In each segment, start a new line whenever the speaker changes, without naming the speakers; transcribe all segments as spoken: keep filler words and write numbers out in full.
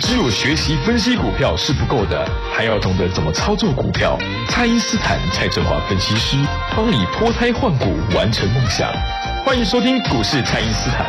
只有学习分析股票是不够的，还要懂得怎么操作股票。蔡因斯坦蔡振华分析师帮你脱胎换骨，完成梦想。欢迎收听股市蔡因斯坦。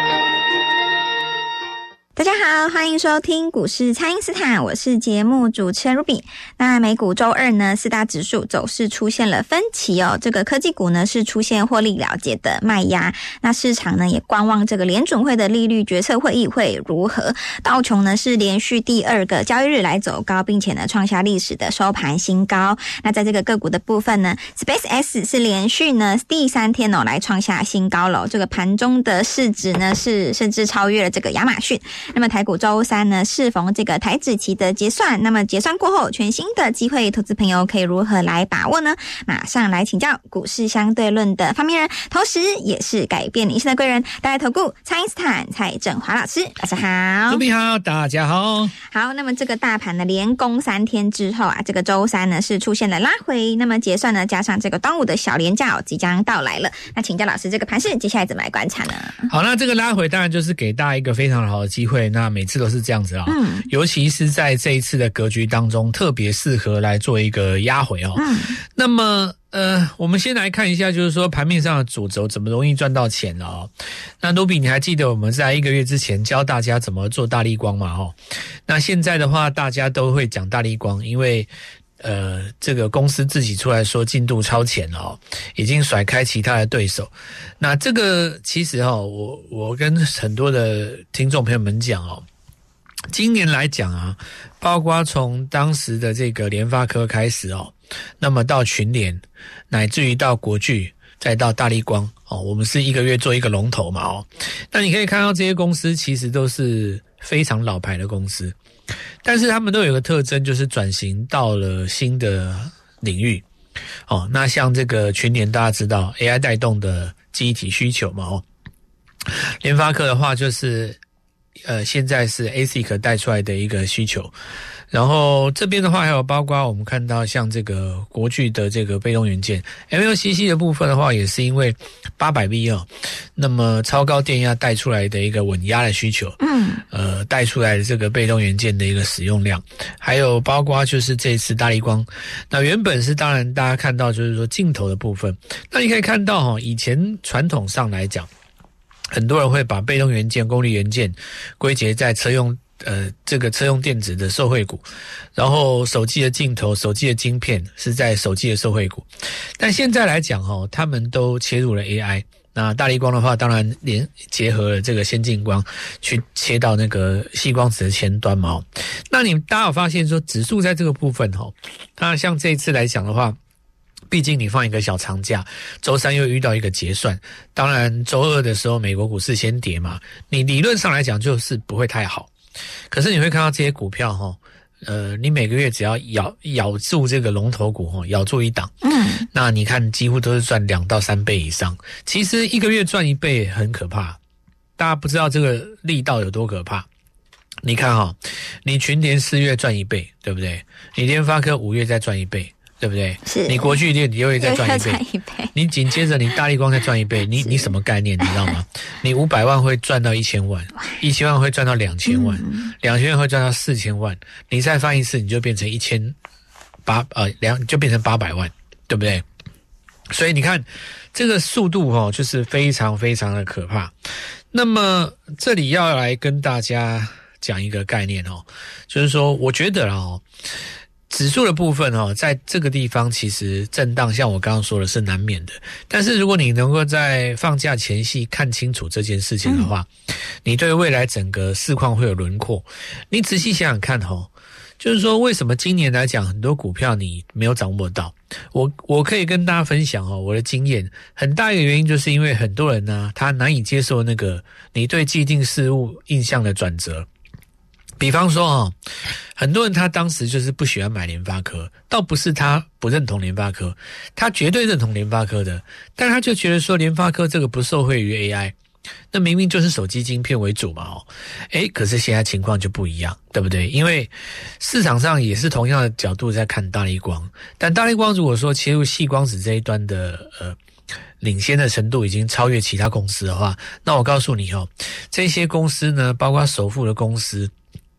大家好，欢迎收听股市蔡因斯坦，我是节目主持人 Ruby。那美股周二呢，四大指数走势出现了分歧哦。这个科技股呢是出现获利了结的卖压，那市场呢也观望这个联准会的利率决策会议会如何。道琼呢是连续第二个交易日来走高，并且呢创下历史的收盘新高。那在这个个股的部分呢 ，SpaceX 是连续呢第三天哦来创下新高了，这个盘中的市值呢是甚至超越了这个亚马逊。那么台股周三呢适逢这个台指期的结算，那么结算过后全新的机会，投资朋友可以如何来把握呢？马上来请教股市相对论的发明人，同时也是改变你一生的贵人，大来投顾蔡因斯坦蔡振华老师，大家好。
主持人好，大家好。
好，那么这个大盘呢连攻三天之后啊，这个周三呢是出现了拉回，那么结算呢加上这个端午的小连假、哦、即将到来了，那请教老师这个盘势接下来怎么来观察呢？
好，那这个拉回当然就是给大家一个非常好的机会，那每次都是这样子啊、哦，嗯，尤其是在这一次的格局当中，特别适合来做一个压回哦。嗯，那么呃，我们先来看一下，就是说盘面上的主轴怎么容易赚到钱哦。那卢比，你还记得我们在一个月之前教大家怎么做大立光嘛？哦，那现在的话，大家都会讲大立光，因为呃，这个公司自己出来说进度超前哦，已经甩开其他的对手。那这个其实哦，我我跟很多的听众朋友们讲哦，今年来讲啊，包括从当时的这个联发科开始哦，那么到群联，乃至于到国巨，再到大立光哦，我们是一个月做一个龙头嘛哦。那你可以看到这些公司其实都是非常老牌的公司。但是他们都有一个特征，就是转型到了新的领域哦。那像这个群联，大家知道 A I 带动的记忆体需求嘛哦。联发科的话，就是呃现在是 A S I C 带出来的一个需求。然后这边的话还有包括我们看到像这个国巨的这个被动元件 M L C C 的部分的话，也是因为八百 V 哦，那么超高电压带出来的一个稳压的需求，嗯，呃带出来的这个被动元件的一个使用量，还有包括就是这次大立光，那原本是当然大家看到就是说镜头的部分，那你可以看到哦，以前传统上来讲，很多人会把被动元件、功率元件归结在车用。呃，这个车用电子的受惠股，然后手机的镜头、手机的晶片是在手机的受惠股，但现在来讲哦，他们都切入了 A I。那大立光的话，当然连结合了这个先进光，去切到那个矽光子的前端嘛。那你大家有发现说，指数在这个部分哦，当然像这一次来讲的话。毕竟你放一个小长假，周三又遇到一个结算，当然周二的时候美国股市先跌嘛，你理论上来讲就是不会太好。可是你会看到这些股票齁，呃，你每个月只要咬咬住这个龙头股齁，咬住一档，嗯，那你看几乎都是赚两到三倍以上。其实一个月赚一倍很可怕，大家不知道这个力道有多可怕。你看齁，你群联四月赚一倍，对不对？你联发科五月再赚一倍。对不对？
是
你国巨电你又会再赚一倍，
一倍
你紧接着你大立光再赚一倍，你你什么概念？你知道吗？你五百万会赚到一千万，一千万会赚到两千万，两千万会赚到四千万，你再翻一次，你就变成一千八呃两就变成八百万，对不对？所以你看这个速度哦，就是非常非常的可怕。那么这里要来跟大家讲一个概念哦，就是说，我觉得哦。指数的部分哦，在这个地方其实震荡，像我刚刚说的是难免的。但是如果你能够在放假前夕看清楚这件事情的话，嗯、你对未来整个市况会有轮廓。你仔细想想看哦，就是说为什么今年来讲很多股票你没有掌握到？我我可以跟大家分享哦，我的经验很大一个原因就是因为很多人呢、啊，他难以接受那个你对既定事物印象的转折。比方说哦，很多人他当时就是不喜欢买联发科，倒不是他不认同联发科，他绝对认同联发科的，但他就觉得说联发科这个不受惠于 A I， 那明明就是手机晶片为主嘛哦，诶，可是现在情况就不一样，对不对？因为市场上也是同样的角度在看大立光，但大立光如果说切入矽光子这一端的呃。领先的程度已经超越其他公司的话，那我告诉你哦，这些公司呢，包括首富的公司，包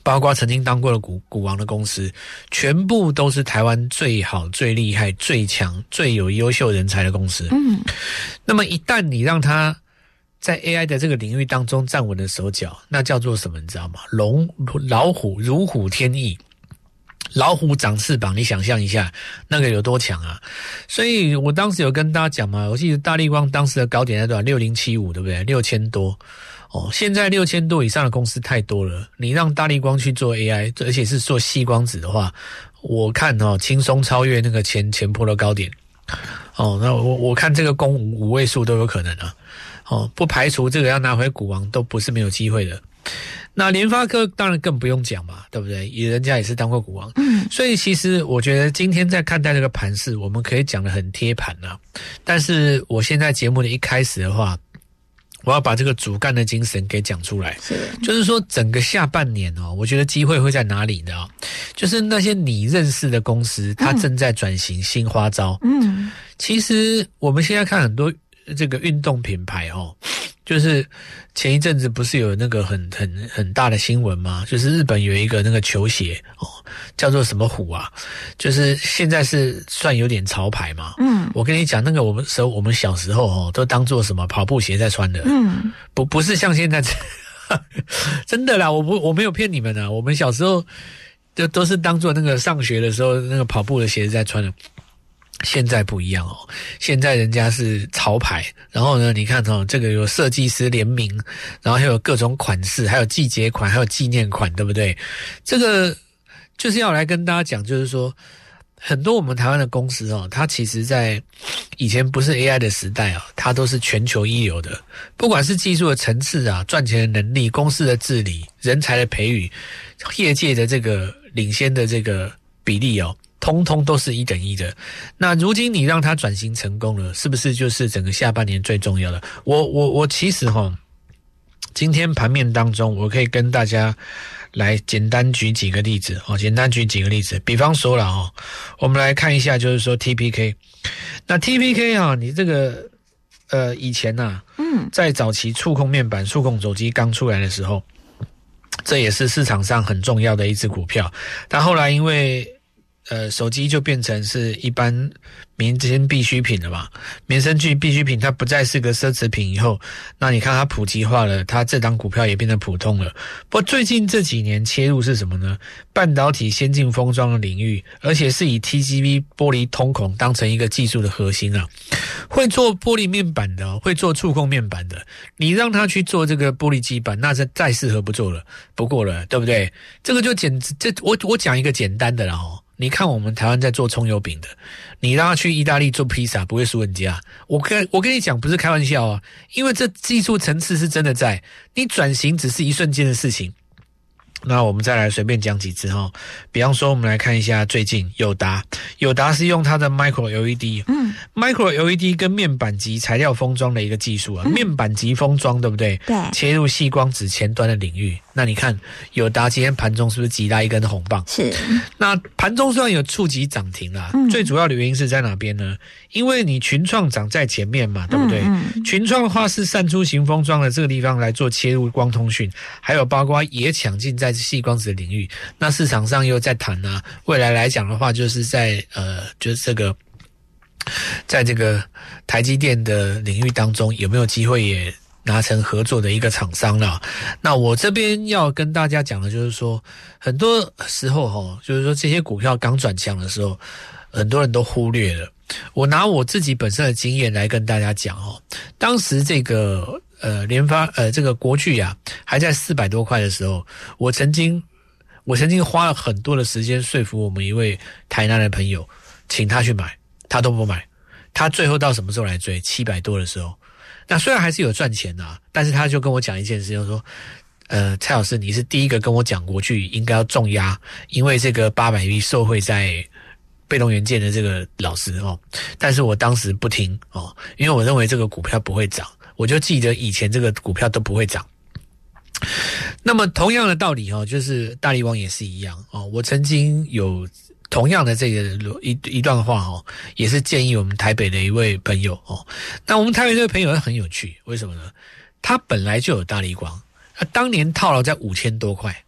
包括曾经当过的股股王的公司，全部都是台湾最好、最厉害、最强、最有优秀人才的公司。嗯，那么一旦你让它在 A I 的这个领域当中站稳了手脚，那叫做什么？你知道吗？龙老虎如虎添翼。老虎长翅膀，你想象一下那个有多强啊！所以我当时有跟大家讲嘛，我记得大立光当时的高点在多少？六零七五，对不对？六千多哦。现在六千多以上的公司太多了，你让大立光去做 A I， 而且是做矽光子的话，我看哦，轻松超越那个前前波的高点哦。那我我看这个攻五五位数都有可能啊。哦，不排除这个要拿回股王都不是没有机会的。那联发科当然更不用讲嘛，对不对？人家也是当过股王，嗯，所以其实我觉得今天在看待这个盘势，我们可以讲得很贴盘啊。但是我现在节目的一开始的话，我要把这个主干的精神给讲出来，是，就是说整个下半年哦，我觉得机会会在哪里呢？就是那些你认识的公司，它正在转型新花招。嗯，其实我们现在看很多这个运动品牌哦。就是前一阵子不是有那个很很很大的新闻吗？就是日本有一个那个球鞋哦，叫做什么虎啊？就是现在是算有点潮牌嘛。嗯，我跟你讲，那个我们时候我们小时候哦，都当做什么跑步鞋在穿的。嗯，不不是像现在真的啦，我不我没有骗你们啊，我们小时候就都是当做那个上学的时候那个跑步的鞋子在穿的。现在不一样哦，现在人家是潮牌，然后呢，你看哦，这个有设计师联名，然后还有各种款式，还有季节款，还有纪念款，对不对？这个就是要来跟大家讲，就是说，很多我们台湾的公司哦，它其实在以前不是 A I 的时代啊，它都是全球一流的，不管是技术的层次啊、赚钱的能力、公司的治理、人才的培育、业界的这个领先的这个比例哦。通通都是一等一的。那如今你让它转型成功了，是不是就是整个下半年最重要的？我我我其实齁，今天盘面当中，我可以跟大家来简单举几个例子哦，简单举几个例子。比方说了哦，我们来看一下，就是说 T P K。那 T P K 啊，你这个呃以前呐、啊，嗯，在早期触控面板、触控手机刚出来的时候，这也是市场上很重要的一只股票。但后来因为呃，手机就变成是一般民间必需品了嘛，民生具必需品，它不再是个奢侈品以后，那你看它普及化了，它这档股票也变得普通了。不过最近这几年切入是什么呢？半导体先进封装的领域，而且是以 T G V 玻璃通孔当成一个技术的核心啊。会做玻璃面板的，会做触控面板的，你让他去做这个玻璃基板，那是再适合不做了，不过了，对不对？这个就简直，这我我讲一个简单的啦哦。你看我们台湾在做葱油饼的，你让他去意大利做披萨，不会输人家。我跟我跟你讲，不是开玩笑啊，因为这技术层次是真的在，你转型只是一瞬间的事情。那我们再来随便讲几支哈，比方说我们来看一下最近友达，友达是用它的 Micro L E D， 嗯 ，Micro L E D 跟面板级材料封装的一个技术啊，嗯、面板级封装对不对？
对，
切入矽光子前端的领域。那你看友达今天盘中是不是急拉一根红棒？
是。
那盘中虽然有触及涨停啦，嗯、最主要的原因是在哪边呢？因为你群创涨在前面嘛，对不对？嗯嗯、群创的话是散出型封装的这个地方来做切入光通讯，还有包括也抢进在矽光子的领域。那市场上又在谈啊，未来来讲的话，就是在呃，就是这个，在这个台积电的领域当中，有没有机会也拿成合作的一个厂商了？那我这边要跟大家讲的就是说，很多时候哈，就是说这些股票刚转强的时候，很多人都忽略了。我拿我自己本身的经验来跟大家讲哦，当时这个呃联发呃这个国巨啊还在四百多块的时候，我曾经我曾经花了很多的时间说服我们一位台南的朋友，请他去买，他都不买，他最后到什么时候来追？七百多的时候。那虽然还是有赚钱啊，但是他就跟我讲一件事，就是说，呃，蔡老师，你是第一个跟我讲国巨应该要重压，因为这个八百 V 受惠在被动元件的这个老师哦，但是我当时不听哦，因为我认为这个股票不会涨，我就记得以前这个股票都不会涨。那么同样的道理哦，就是大立光也是一样哦，我曾经有同样的这个一一段话哦，也是建议我们台北的一位朋友哦。那我们台北这位朋友很有趣，为什么呢？他本来就有大立光，他当年套牢在五千多块，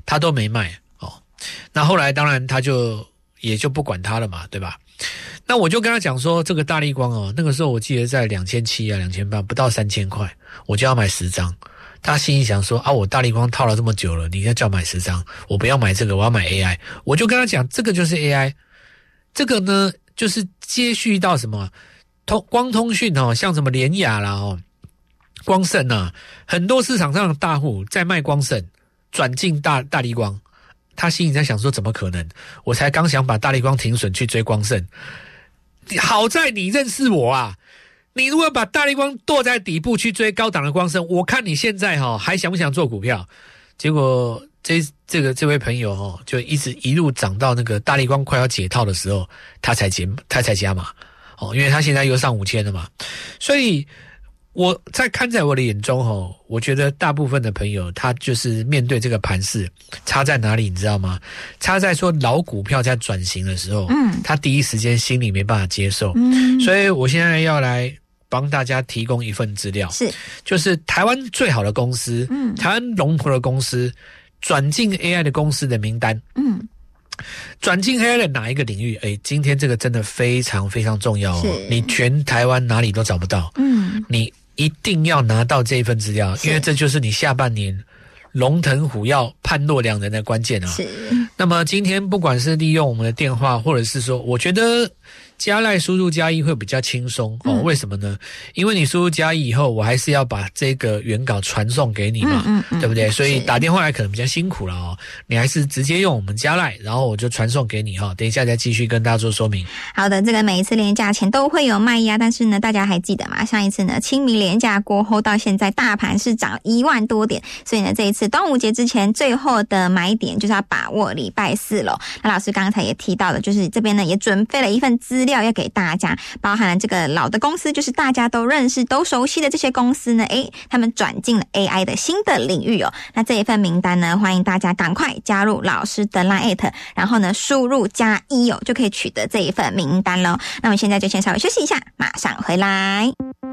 他都没卖哦。那后来当然他就也就不管他了嘛，对吧？那我就跟他讲说，这个大立光哦，那个时候我记得在两千七啊，两千八，不到三千块，我就要买十张。他心里想说啊，我大立光套了这么久了，你要叫买十张，我不要买这个，我要买 A I。我就跟他讲，这个就是 A I， 这个呢就是接续到什么通光通讯哦，像什么联亚啦哦，光盛啊，很多市场上的大户在卖光盛，转进大大立光。他心里在想说，怎么可能？我才刚想把大立光停损去追光盛。好在你认识我啊！你如果把大立光剁在底部去追高档的光盛，我看你现在哈、哦、还想不想做股票？结果这这个这位朋友哦，就一直一路涨到那个大立光快要解套的时候，他才解他才加码哦，因为他现在又上五千了嘛。所以我在看在我的眼中哦，我觉得大部分的朋友他就是面对这个盘势，差在哪里你知道吗？差在说老股票在转型的时候，嗯，他第一时间心里没办法接受，嗯，所以我现在要来帮大家提供一份资料，是就是台湾最好的公司，嗯，台湾龙头的公司转进 A I 的公司的名单，嗯。转进 A I 的哪一个领域？哎，今天这个真的非常非常重要哦，你全台湾哪里都找不到，嗯，你一定要拿到这一份资料，因为这就是你下半年龙腾虎跃判若两人的关键啊。是。那么今天不管是利用我们的电话，或者是说，我觉得加赖输入加一会比较轻松哦。为什么呢？因为你输入加一以后，我还是要把这个原稿传送给你嘛，嗯嗯嗯，对不对？所以打电话来可能比较辛苦了哦。你还是直接用我们加赖，然后我就传送给你哈、哦。等一下再继续跟大家做说明。
好的，这个每一次连假前都会有卖压，但是呢，大家还记得吗？上一次呢，清明连假过后到现在，大盘是涨一万多点，所以呢，这一次端午节之前最后的买点就是要把握礼拜四了。那老师刚才也提到了，就是这边呢也准备了一份资料要给大家，包含了这个老的公司，就是大家都认识、都熟悉的这些公司呢，诶，他们转进了 A I 的新的领域哦。那这一份名单呢，欢迎大家赶快加入老师的 LINE， 然后呢输入加一哦，就可以取得这一份名单咯。那我们现在就先稍微休息一下，马上回来。